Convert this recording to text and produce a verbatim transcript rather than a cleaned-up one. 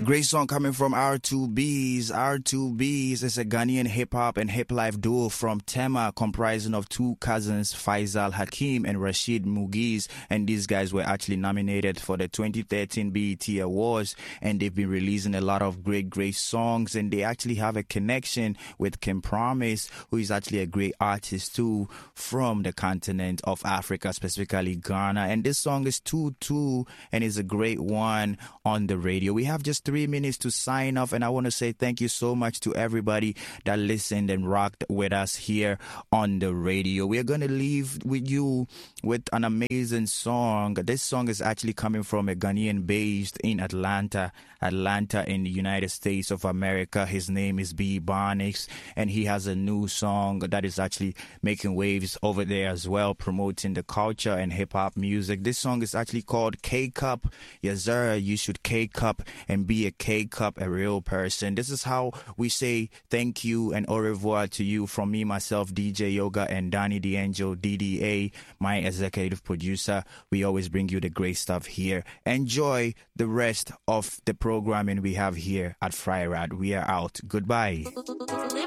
great song coming from R two Bs. R two Bs is a Ghanaian hip-hop and hip-life duo from Tema, comprising of two cousins, Faisal Hakim and Rashid Mugiz. And these guys were actually nominated for the twenty thirteen B E T Awards, and they've been releasing a lot of great, great songs. And they actually have a connection with Kim Promise, who is actually a great artist too, from the continent of Africa, specifically Ghana. And this song is two two, and is a great one on the radio. We have just three minutes to sign off, and I want to say thank you so much to everybody that listened and rocked with us here on the radio. We are going to leave with you with an amazing song. This song is actually coming from a Ghanaian based in Atlanta, Atlanta in the United States of America. His name is B. Barnix, and he has a new song that is actually making waves over there as well, promoting the culture and hip-hop music. This song is actually called K-Cup. Yes, sir, you should K-Cup and be a K-Cup, a real person. This is how we say thank you and au revoir to you from me, myself, D J Yoga, and Danny D'Angelo, D D A, my executive producer. We always bring you the great stuff here. Enjoy the rest of the programming we have here at Fry Rad. We are out. Goodbye.